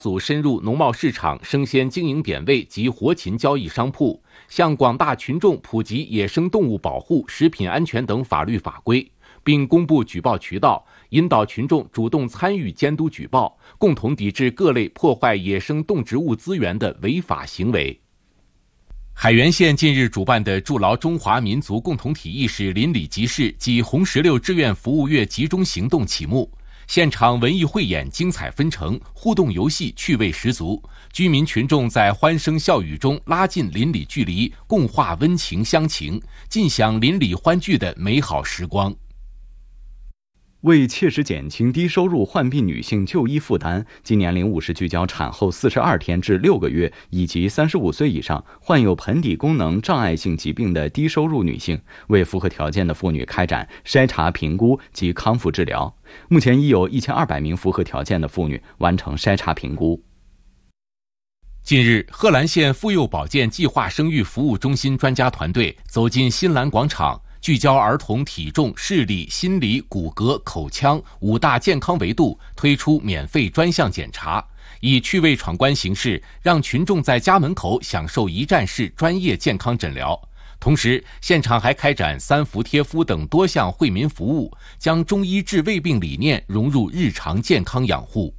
组深入农贸市场、生鲜经营点位及活禽交易商铺，向广大群众普及野生动物保护、食品安全等法律法规，并公布举报渠道，引导群众主动参与监督举报，共同抵制各类破坏野生动植物资源的违法行为。海原县近日主办的筑牢中华民族共同体意识邻里集市暨红石榴志愿服务月集中行动启幕，现场文艺汇演精彩纷呈，互动游戏趣味十足，居民群众在欢声笑语中拉近邻里距离，共话温情乡情，尽享邻里欢聚的美好时光。 为切实减轻低收入患病女性就医负担，今年05时聚焦产后42天至6个月以及35岁以上患有盆底功能障碍性疾病的低收入女性，为符合条件的妇女开展筛查评估及康复治疗。目前已有1200名符合条件的妇女完成筛查评估。 近日，贺兰县妇幼保健计划生育服务中心专家团队走进新兰广场，聚焦儿童体重、视力、心理、骨骼、口腔5大健康维度，推出免费专项检查，以趣味闯关形式，让群众在家门口享受一站式专业健康诊疗。同时，现场还开展3伏贴敷等多项惠民服务，将中医治胃病理念融入日常健康养护。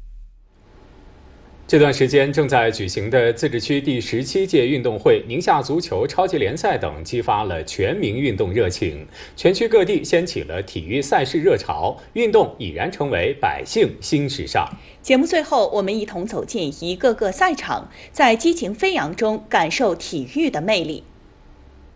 这段时间正在举行的自治区第17届运动会、宁夏足球超级联赛等，激发了全民运动热情，全区各地掀起了体育赛事热潮，运动已然成为百姓新时尚。 节目最后，我们一同走进一个个赛场，在激情飞扬中感受体育的魅力。